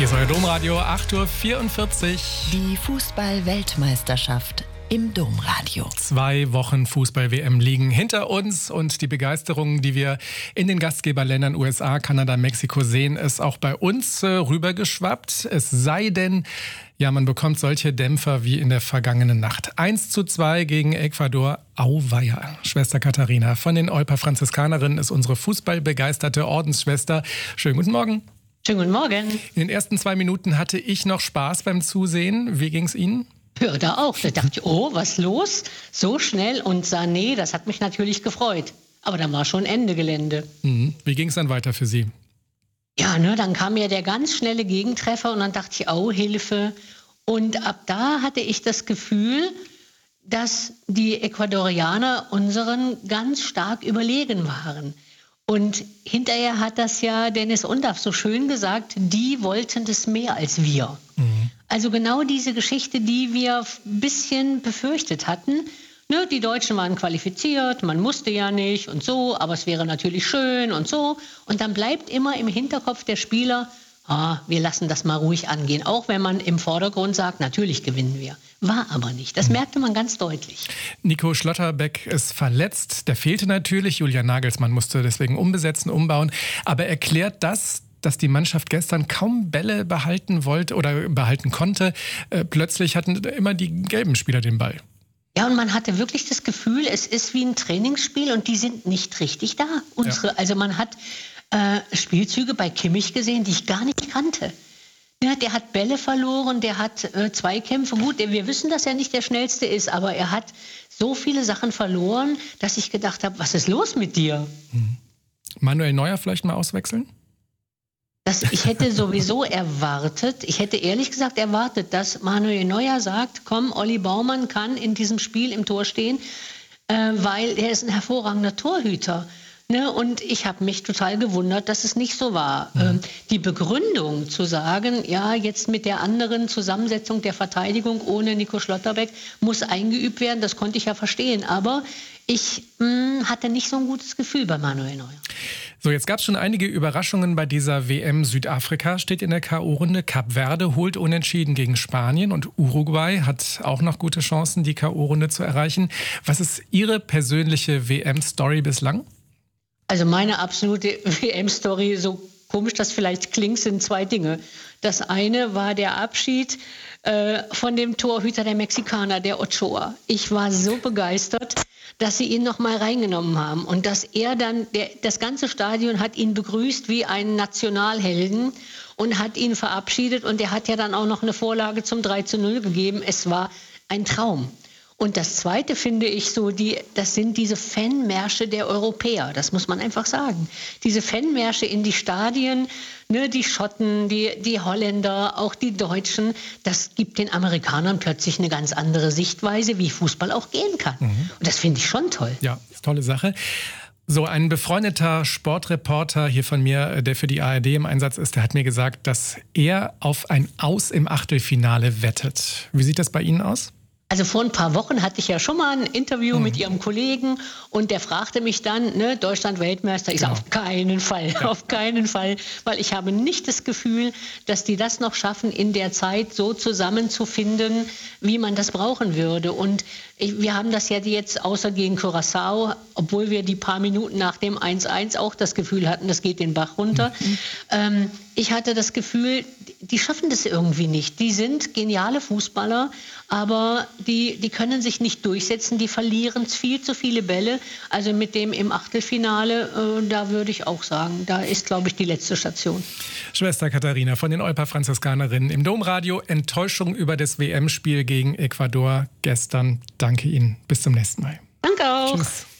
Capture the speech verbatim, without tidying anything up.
Hier ist euer Domradio, acht Uhr vierundvierzig. Die Fußball-Weltmeisterschaft im Domradio. Zwei Wochen Fußball-W M liegen hinter uns und die Begeisterung, die wir in den Gastgeberländern U S A, Kanada, Mexiko sehen, ist auch bei uns äh, rübergeschwappt. Es sei denn, ja, man bekommt solche Dämpfer wie in der vergangenen Nacht. eins zu zwei gegen Ecuador. Auweia. Schwester Katharina von den Olper Franziskanerinnen ist unsere fußballbegeisterte Ordensschwester. Schönen guten Morgen. Schönen guten Morgen. In den ersten zwei Minuten hatte ich noch Spaß beim Zusehen. Wie ging's Ihnen? Ja, da auch. Da dachte ich, oh, was los? So schnell und Sané, das hat mich natürlich gefreut. Aber dann war schon Ende Gelände. Mhm. Wie ging es dann weiter für Sie? Ja, ne, dann kam ja der ganz schnelle Gegentreffer und dann dachte ich, oh, Hilfe. Und ab da hatte ich das Gefühl, dass die Ecuadorianer unseren ganz stark überlegen waren. Und hinterher hat das ja Dennis Undaff so schön gesagt, die wollten das mehr als wir. Mhm. Also genau diese Geschichte, die wir ein bisschen befürchtet hatten. Ne, die Deutschen waren qualifiziert, man musste ja nicht und so, aber es wäre natürlich schön und so. Und dann bleibt immer im Hinterkopf der Spieler, ah, wir lassen das mal ruhig angehen. Auch wenn man im Vordergrund sagt, natürlich gewinnen wir. War aber nicht. Das merkte man ganz deutlich. Nico Schlotterbeck ist verletzt. Der fehlte natürlich. Julian Nagelsmann musste deswegen umbesetzen, umbauen. Aber erklärt das, dass die Mannschaft gestern kaum Bälle behalten wollte oder behalten konnte? Äh, plötzlich hatten immer die gelben Spieler den Ball. Ja, und man hatte wirklich das Gefühl, es ist wie ein Trainingsspiel und die sind nicht richtig da. Unsere, ja. Also man hat äh, Spielzüge bei Kimmich gesehen, die ich gar nicht kannte. Ja, der hat Bälle verloren, der hat äh, Zweikämpfe. Gut, wir wissen, dass er nicht der Schnellste ist, aber er hat so viele Sachen verloren, dass ich gedacht habe, was ist los mit dir? Hm. Manuel Neuer vielleicht mal auswechseln? Das, ich hätte sowieso erwartet, ich hätte ehrlich gesagt erwartet, dass Manuel Neuer sagt, komm, Olli Baumann kann in diesem Spiel im Tor stehen, äh, weil er ist ein hervorragender Torhüter. Ne? Und ich habe mich total gewundert, dass es nicht so war. Mhm. Ähm, die Begründung zu sagen, ja, jetzt mit der anderen Zusammensetzung der Verteidigung ohne Nico Schlotterbeck muss eingeübt werden, das konnte ich ja verstehen. Aber ich mh, hatte nicht so ein gutes Gefühl bei Manuel Neuer. So, jetzt gab es schon einige Überraschungen bei dieser W M. Südafrika steht in der K O-Runde. Kap Verde holt unentschieden gegen Spanien und Uruguay hat auch noch gute Chancen, die K O-Runde zu erreichen. Was ist Ihre persönliche W M-Story bislang? Also meine absolute W M-Story, so komisch das vielleicht klingt, sind zwei Dinge. Das eine war der Abschied äh, von dem Torhüter der Mexikaner, der Ochoa. Ich war so begeistert, dass sie ihn noch mal reingenommen haben und dass er dann, der, das ganze Stadion hat ihn begrüßt wie einen Nationalhelden und hat ihn verabschiedet und er hat ja dann auch noch eine Vorlage zum drei zu null gegeben. Es war ein Traum. Und das Zweite finde ich so, die, das sind diese Fanmärsche der Europäer, das muss man einfach sagen. Diese Fanmärsche in die Stadien, ne, die Schotten, die, die Holländer, auch die Deutschen, das gibt den Amerikanern plötzlich eine ganz andere Sichtweise, wie Fußball auch gehen kann. Mhm. Und das finde ich schon toll. Ja, das ist eine tolle Sache. So, ein befreundeter Sportreporter hier von mir, der für die A R D im Einsatz ist, der hat mir gesagt, dass er auf ein Aus im Achtelfinale wettet. Wie sieht das bei Ihnen aus? Also vor ein paar Wochen hatte ich ja schon mal ein Interview mhm. mit Ihrem Kollegen und der fragte mich dann, ne, Deutschland Weltmeister. Ich sage, auf keinen Fall, ja. auf keinen Fall, weil ich habe nicht das Gefühl, dass die das noch schaffen, in der Zeit so zusammenzufinden, wie man das brauchen würde. Und ich, wir haben das ja jetzt außer gegen Curaçao, obwohl wir die paar Minuten nach dem eins eins auch das Gefühl hatten, das geht den Bach runter. Mhm. Ähm, ich hatte das Gefühl, die schaffen das irgendwie nicht. Die sind geniale Fußballer, aber die, die können sich nicht durchsetzen. Die verlieren viel zu viele Bälle. Also mit dem im Achtelfinale, äh, da würde ich auch sagen, da ist, glaube ich, die letzte Station. Schwester Katharina von den Olper Franziskanerinnen im Domradio. Enttäuschung über das W M-Spiel gegen Ecuador gestern. Danke Ihnen. Bis zum nächsten Mal. Danke auch. Tschüss.